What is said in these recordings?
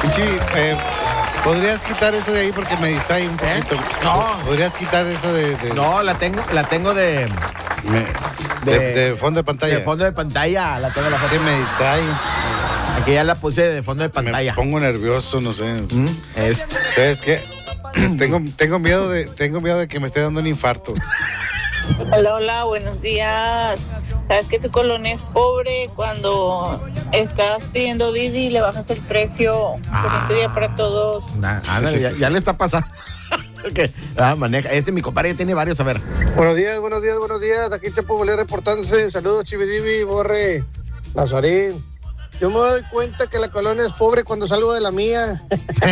Chivi, ¿podrías quitar eso de ahí porque me distrae un poquito? No. ¿Podrías quitar eso de... No, la tengo de fondo de pantalla? De fondo de pantalla, la tengo la foto. Sí, me distrae. Aquí ya la puse de fondo de pantalla. Me pongo nervioso, no sé. Es. ¿Sabes qué? tengo miedo de que me esté dando un infarto. Hola, hola, buenos días. ¿Sabes que tu colonia es pobre cuando estás pidiendo Didi y le bajas el precio por este día para todos? Ándale, ya le está pasando. Okay. Maneja. Mi compadre ya tiene varios, a ver. Buenos días. Aquí Chapo Bolé reportándose. Saludos, Chividivi, Borre, Lazarín. Yo me doy cuenta que la colonia es pobre cuando salgo de la mía.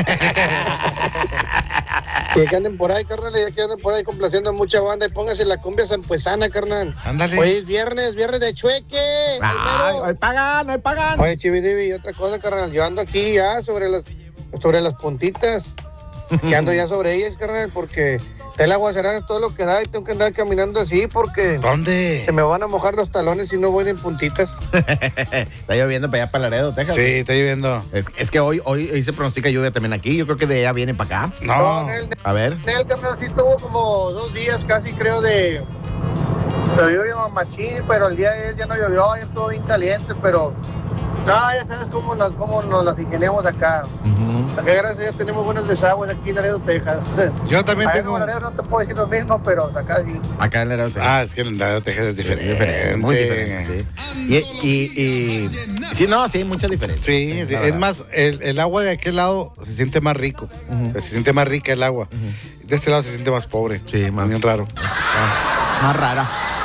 Que anden por ahí, carnal, ya que anden por ahí complaciendo a mucha banda y póngase la cumbia sampuesana, carnal. Ándale. Hoy es viernes de chueque. Hoy pagan. Oye, Chividivi, otra cosa, carnal. Yo ando aquí ya sobre las puntitas. Que ando ya sobre ellas, carnal, porque está el aguacerazo todo lo que da y tengo que andar caminando así porque... ¿Dónde? Se me van a mojar los talones si no voy en puntitas. Está lloviendo para allá, para Laredo, Texas. Sí, está lloviendo. Es que hoy se pronostica lluvia también aquí. Yo creo que de allá viene para acá. No. A ver. El carnal sí tuvo como 2 días casi, creo, de lluvia machín, pero el día de ayer ya no llovió, ya estuvo bien caliente, pero... No, ya sabes cómo nos las ingeniamos acá. Acá, gracias a Dios, tenemos buenos desagües aquí en Laredo, Texas. Yo también allá tengo... en Laredo no te puedo decir lo mismo, pero acá sí. Acá en Laredo, Texas. Es que en Laredo, Texas es diferente. Muy diferente, sí. Sí, mucha diferencia. Sí, es más, el agua de aquel lado se siente más rico. Se siente más rica el agua. De este lado se siente más pobre. Sí, más bien raro. Más rara.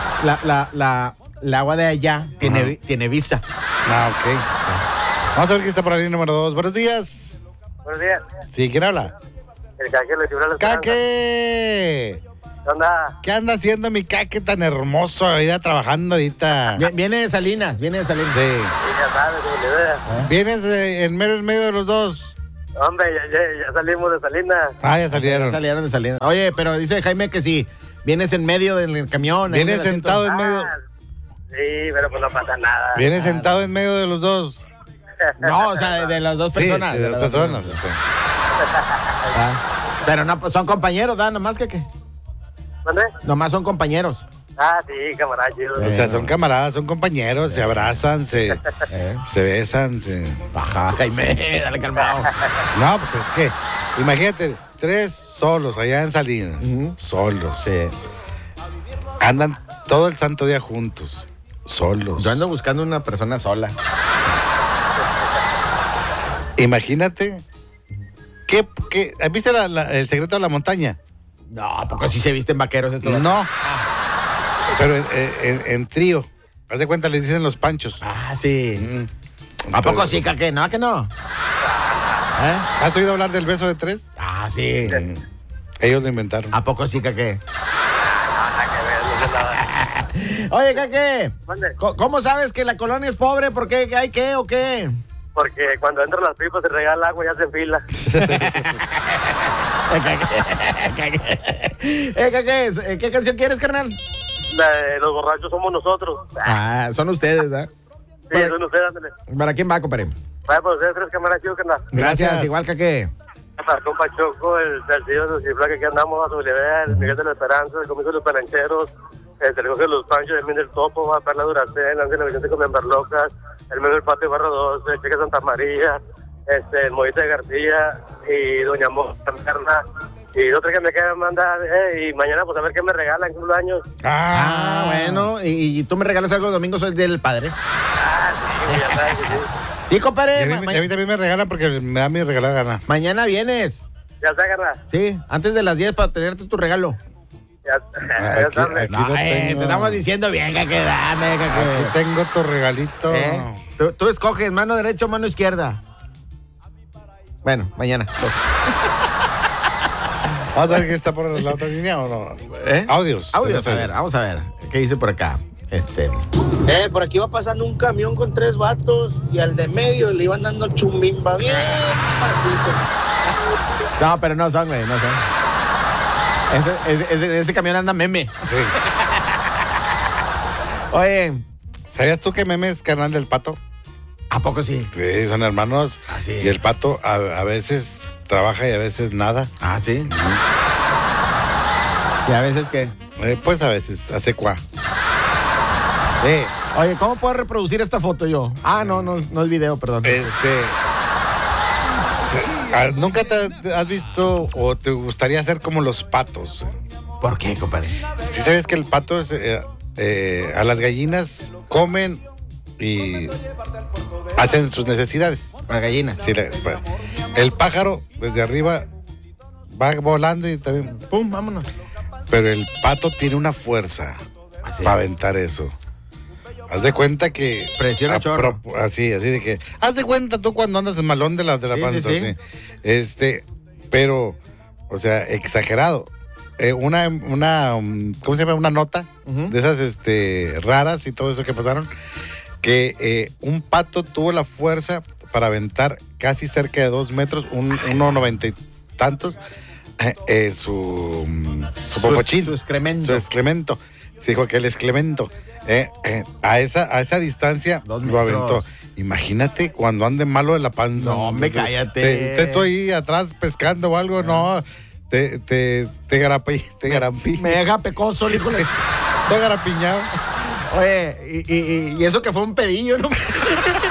El agua de allá tiene visa. Ok. Vamos a ver quién está por la línea número 2. Buenos días. Buenos días. Sí, ¿quién habla? El Caque le subió la esperanza. ¡Caque! ¿Qué onda? ¿Qué anda haciendo mi Caque tan hermoso? Ir a trabajando ahorita. Viene de Salinas. Sí. Sí, ya sabes, como le veas. ¿Vienes en medio de los dos? Hombre, ya salimos de Salinas. Ya salieron. Salieron de Salinas. Oye, pero dice Jaime que si vienes en medio del camión. Vienes sentado en medio. Sí, pero pues no pasa nada. Vienes sentado en medio de los dos. No, o sea, de las dos personas. Sí, de las dos personas. Sí. Pero no, pues son compañeros, ¿verdad? Nomás que qué. ¿Dónde? Nomás son compañeros. Sí, camarada, chido. O sea, son camaradas, son compañeros, se abrazan, se besan, Baja, Jaime, dale calmado. No, pues es que, imagínate, 3 solos allá en Salinas. Solos. Sí. Andan todo el santo día juntos. Solos. Yo ando buscando una persona sola. Imagínate. ¿Viste el secreto de la montaña? No, ¿a poco sí se visten vaqueros estos? No. Pero en trío. Haz de cuenta, les dicen los panchos. Sí. ¿A poco sí, que no? ¿A que no? ¿Has oído hablar del beso de 3? Sí. Ellos lo inventaron. ¿A poco sí, Caque? Oye, Caque, ¿cómo sabes que la colonia es pobre? ¿Por qué? ¿Hay qué o qué? Porque cuando entran las pipas se regala agua y ya se enfila. Caque, ¿qué canción quieres, carnal? Los borrachos somos nosotros. Son ustedes, ¿verdad? Sí, son ustedes, ándale. ¿Para quién va, compadre? Vaya por ustedes 3 camaradas, chido, carnal. Gracias, igual, Caque. Para compa Choco, el Salcillo de Lucifla, que aquí andamos a su nivel, el Miguel de la Esperanza, el Comienzo de los Palancheros, el Telegoje de los Panchos, el Min del Topo, va a Perla Duracén, Ángel Vicente con Memberlocas, el Miguel del Patio Barro 2, el Cheque Santa María, el Moita de García y Doña Mota Perna. Y otra que me queda mandar, y mañana pues a ver qué me regalan en unos años. Bueno, y tú me regalas algo el domingo, soy el día del padre. Sí, ya sabes que sí. Sí, compadre. Y a mí también me regalan porque me da mi regalada gana. Mañana vienes. Ya está, carnal. Sí, antes de las 10 para tenerte tu regalo. Ya está. Aquí lo tengo. Te estamos diciendo bien, Caque, dame, Caque. Aquí tengo tu regalito. Tú escoges, mano derecha o mano izquierda. Bueno, mañana. Vamos a ver qué está por la otra línea o no. Audios. A ver, vamos a ver. ¿Qué dice por acá? Por aquí va pasando un camión con 3 vatos y al de medio le iban dando chumbimba bien patito. No, pero no son, güey, no son. Ese camión anda meme. Sí. Oye. ¿Sabías tú que Meme es carnal del Pato? ¿A poco sí? Sí, son hermanos. Ah, sí. Y el pato a veces trabaja y a veces nada. Ah, sí. ¿Y a veces qué? Pues a veces hace cuá. Oye, ¿cómo puedo reproducir esta foto yo? Ah, no es video, perdón. ¿Nunca te has visto o te gustaría ser como los patos? ¿Por qué, compadre? ¿Sí sabes que el pato es, a las gallinas comen y hacen sus necesidades? Para gallinas. Sí, el pájaro desde arriba va volando y también Pum, vámonos. pero el pato tiene una fuerza para aventar eso. Haz de cuenta que presiona chorro. Así de que haz de cuenta tú cuando andas en malón de la panza, sí. Pero o sea, exagerado. Una ¿cómo se llama? Una nota de esas raras y todo eso que pasaron, que un pato tuvo la fuerza para aventar casi cerca de 2 metros, 1,90 y tantos, su popochín. Su excremento. Su excremento. Se dijo que el excremento. A esa distancia lo aventó. Imagínate cuando ande malo de la panza. No, hombre, cállate. Te estoy ahí atrás pescando o algo, no. Te garapi. Me deja pecoso, híjole. Te garapiñado. Oye, y eso que fue un pedillo, ¿no?